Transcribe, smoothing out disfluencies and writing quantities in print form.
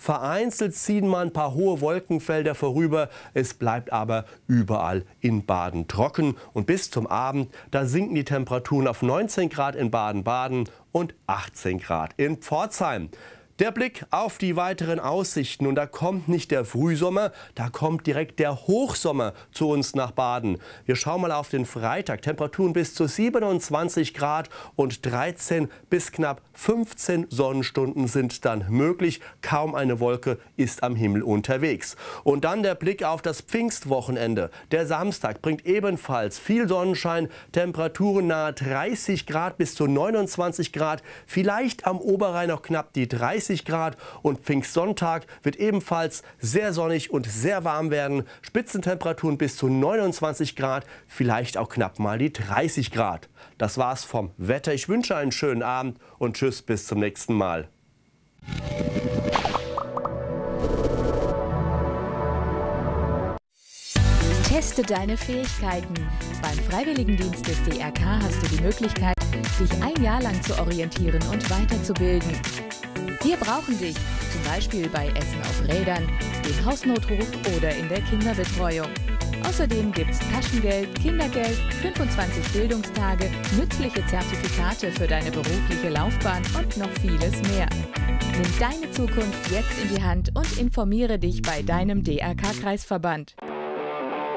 Vereinzelt ziehen mal ein paar hohe Wolkenfelder vorüber. Es bleibt aber überall in Baden trocken. Und bis zum Abend, da sinken die Temperaturen auf 19 Grad in Baden-Baden und 18 Grad in Pforzheim. Der Blick auf die weiteren Aussichten, und da kommt nicht der Frühsommer, da kommt direkt der Hochsommer zu uns nach Baden. Wir schauen mal auf den Freitag. Temperaturen bis zu 27 Grad und 13 bis knapp 15 Sonnenstunden sind dann möglich. Kaum eine Wolke ist am Himmel unterwegs. Und dann der Blick auf das Pfingstwochenende. Der Samstag bringt ebenfalls viel Sonnenschein, Temperaturen nahe 30 Grad bis zu 29 Grad, vielleicht am Oberrhein noch knapp die 30 Grad, und Pfingstsonntag wird ebenfalls sehr sonnig und sehr warm werden. Spitzentemperaturen bis zu 29 Grad, vielleicht auch knapp mal die 30 Grad. Das war's vom Wetter. Ich wünsche einen schönen Abend und tschüss, bis zum nächsten Mal. Teste deine Fähigkeiten. Beim Freiwilligendienst des DRK hast du die Möglichkeit, dich ein Jahr lang zu orientieren und weiterzubilden. Wir brauchen dich, zum Beispiel bei Essen auf Rädern, dem Hausnotruf oder in der Kinderbetreuung. Außerdem gibt's Taschengeld, Kindergeld, 25 Bildungstage, nützliche Zertifikate für deine berufliche Laufbahn und noch vieles mehr. Nimm deine Zukunft jetzt in die Hand und informiere dich bei deinem DRK-Kreisverband.